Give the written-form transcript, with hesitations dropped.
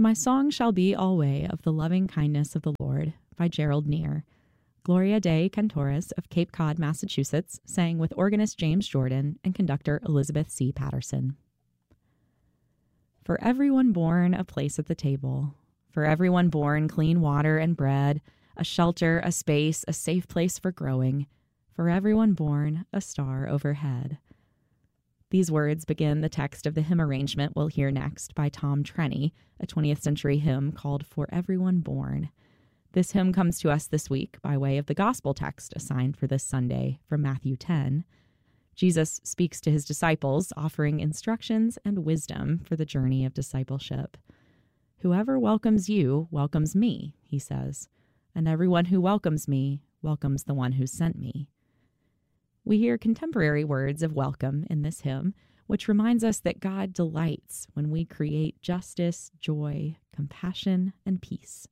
My song shall be alway of the loving kindness of the Lord by Gerald Neer. Gloria Dei Cantores of Cape Cod, Massachusetts, sang with organist James Jordan and conductor Elizabeth C. Patterson. For everyone born a place at the table, for everyone born clean water and bread, a shelter, a space, a safe place for growing, for everyone born a star overhead. These words begin the text of the hymn arrangement we'll hear next by Tom Trenny, a 20th century hymn called For Everyone Born. This hymn comes to us this week by way of the gospel text assigned for this Sunday from Matthew 10. Jesus speaks to his disciples, offering instructions and wisdom for the journey of discipleship. Whoever welcomes you welcomes me, he says, and everyone who welcomes me welcomes the one who sent me. We hear contemporary words of welcome in this hymn, which reminds us that God delights when we create justice, joy, compassion, and peace.